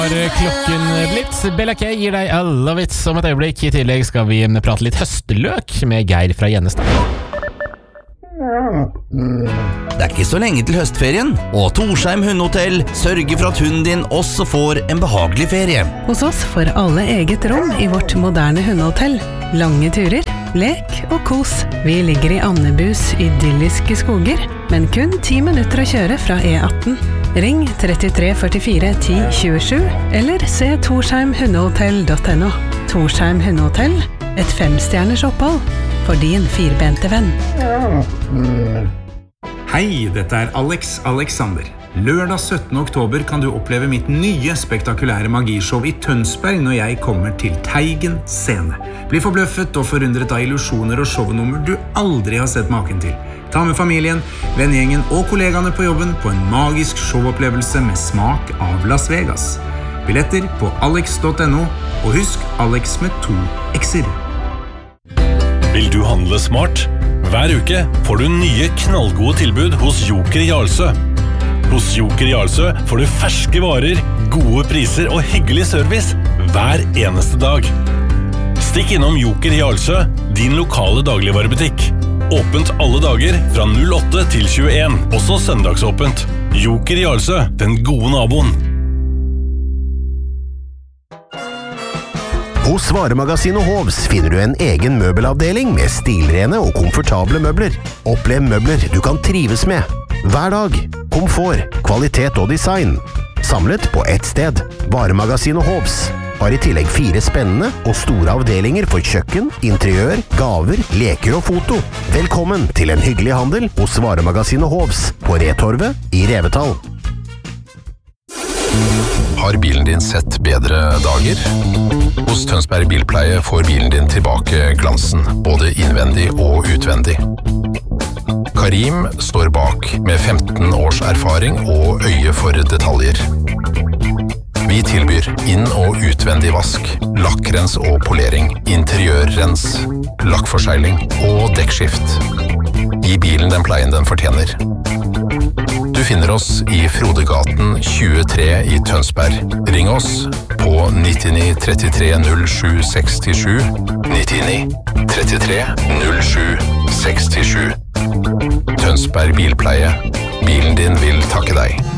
Klokken blitt. Bella K gir deg I Love It om et øyeblikk. I tillegg skal vi prate litt høsteløk med Geir fra Gjennestad. Det ikke så lenge til høstferien, og Torsheim Hundehotell sørger for at hunden din også får en behagelig ferie. Hos oss får alle eget rom i vårt moderne hundehotell. Lange turer, lek og kos. Vi ligger i Andebus idylliske skoger, men kun 10 minutter å kjøre fra E18. Ring 33 44 10 27 eller se torsheimhundehotell.no. Torsheim Hundehotell, et 5-stjerners opphold for din firbente venn. Hei, dette Alex Alexander. Lørdag 17. oktober kan du oppleve mitt nye spektakulære magishow i Tønsberg når jeg kommer til Teigen scene. Bli forbløffet og forundret av illusjoner og shownummer du aldri har sett maken til. Ta med familien, vennegjengen og kollegaene på jobben på en magisk showopplevelse med smak av Las Vegas. Billetter på alex.no, og husk Alex med 2 X'er. Vil du handle smart? Hver uke får du nye knallgode tilbud hos Joker Jarlsø. Hos Joker Jarlsø får du ferske varer, gode priser og hyggelig service hver eneste dag. Stikk innom Joker Jarlsø, din lokale dagligvarebutikk. Åpent alle dager fra 08 til 21, også søndagsåpent. Joker Jarlsø, den gode naboen. Hos Varemagasinet Hovs finner du en egen møbelavdeling med stilrene og komfortable møbler. Opplev møbler du kan trives med. Hver dag. Komfort, kvalitet og design. Samlet på ett sted. Varemagasinet Hovs har i tillegg 4 spennende og store avdelinger for kjøkken, interiør, gaver, leker og foto. Velkommen til en hyggelig handel hos Varemagasinet Hovs på Retorvet i Revetal. Har bilen din sett bedre dager? Hos Tønsberg Bilpleie får bilen din tilbake glansen, både innvendig og utvendig. Karim står bak med 15 års erfaring og øye for detaljer. Vi tilbyr inn- og utvendig vask, lakkrens og polering, interiørrens, lakkforsegling og dekkskift. Gi bilen den pleien den fortjener. Du finner oss i Frodegaten 23 i Tønsberg. Ring oss på 99 33 07 67, 99 33 07 67. Tønsberg Bilpleie. Bilen din vil takke deg.